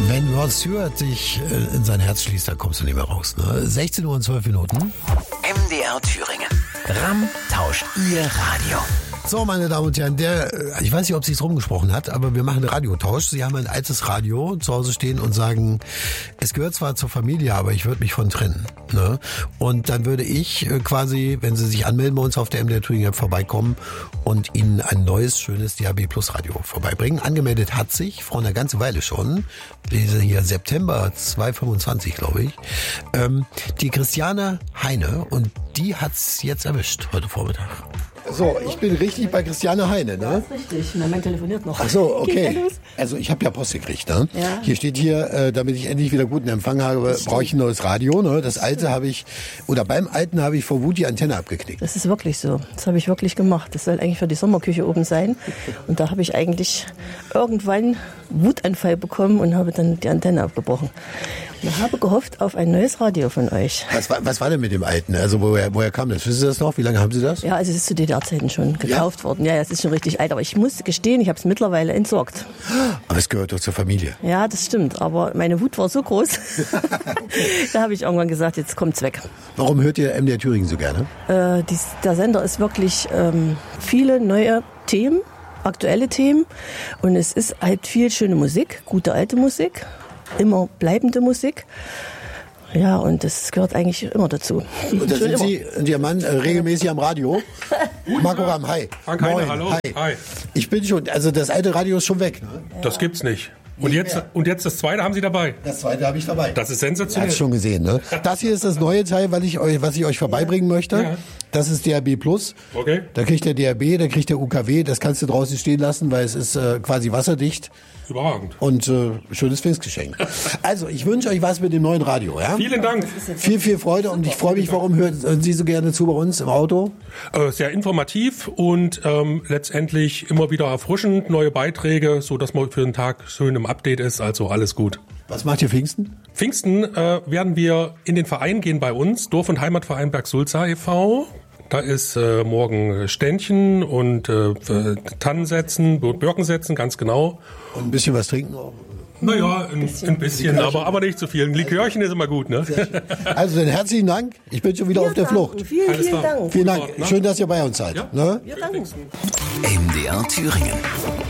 Wenn Rod Stewart dich in sein Herz schließt, dann kommst du nicht mehr raus. Ne? 16 Uhr und 12 Minuten. MDR Thüringen. RAM tauscht Ihr Radio. So, meine Damen und Herren, ich weiß nicht, ob sie es rumgesprochen hat, aber wir machen einen Radiotausch. Sie haben ein altes Radio zu Hause stehen und sagen, es gehört zwar zur Familie, aber ich würde mich von trennen. Ne? Und dann würde ich quasi, wenn Sie sich anmelden bei uns auf der MDR Thüringen App, vorbeikommen und Ihnen ein neues, schönes DAB Plus Radio vorbeibringen. Angemeldet hat sich vor einer ganzen Weile schon, lese hier September 2025, glaube ich, die Christiane Heine, und die hat's jetzt erwischt heute Vormittag. So, ich bin richtig bei Christiane Heine, ne? Das ist richtig. Mein Mann telefoniert noch. Ach so, okay. Also ich habe ja Post gekriegt, ne? Ja. Hier steht hier, damit ich endlich wieder guten Empfang habe, brauche ich ein neues Radio, ne? Das alte beim alten habe ich vor Wut die Antenne abgeknickt. Das ist wirklich so. Das habe ich wirklich gemacht. Das soll eigentlich für die Sommerküche oben sein. Und da habe ich eigentlich irgendwann Wutanfall bekommen und habe dann die Antenne abgebrochen. Ich habe gehofft auf ein neues Radio von euch. Was war denn mit dem alten? Also woher kam das? Wissen Sie das noch? Wie lange haben Sie das? Ja, also es ist zu DDR-Zeiten schon gekauft worden. Ja, es ist schon richtig alt. Aber ich muss gestehen, ich habe es mittlerweile entsorgt. Aber es gehört doch zur Familie. Ja, das stimmt. Aber meine Wut war so groß. Da habe ich irgendwann gesagt, jetzt kommt's weg. Warum hört ihr MDR Thüringen so gerne? Der Sender ist wirklich viele neue Themen, aktuelle Themen. Und es ist halt viel schöne Musik, gute alte Musik. Immer bleibende Musik. Ja, und das gehört eigentlich immer dazu. Und da sind Sie und Ihr Mann regelmäßig am Radio? Marco Ramm, hi. Frank Heine, Moin. hallo. Hi. Ich bin schon, also das alte Radio ist schon weg. Ne? Das gibt's nicht. Und jetzt das zweite haben Sie dabei. Das zweite habe ich dabei. Das ist Ich sensationell. hab's schon gesehen, ne? Das hier ist das neue Teil, was ich euch vorbeibringen möchte. Ja. Das ist DAB Plus. Okay. Da kriegt der DAB, da kriegt der UKW. Das kannst du draußen stehen lassen, weil es ist quasi wasserdicht. Überragend. Und schönes Pfingstgeschenk. Also, ich wünsche euch was mit dem neuen Radio, ja? Vielen Dank. Viel, viel Freude, und ich freue mich, warum hören Sie so gerne zu bei uns im Auto? Sehr informativ und letztendlich immer wieder erfrischend, neue Beiträge, so dass man für den Tag schön im Update ist. Also alles gut. Was macht ihr Pfingsten? Pfingsten werden wir in den Verein gehen bei uns, Dorf- und Heimatverein Bergsulza e.V. Da ist morgen Ständchen und Tannensetzen, Birkensetzen, ganz genau. Und ein bisschen was trinken auch? Naja, ein bisschen, aber nicht zu viel. Ein Likörchen ist immer gut, ne? Also dann herzlichen Dank. Ich bin schon wieder auf der Flucht. Vielen, Alles vielen klar. Dank. Vielen Dank. Schön, dass ihr bei uns seid. Ja. Ne? Wir danken. MDR Thüringen.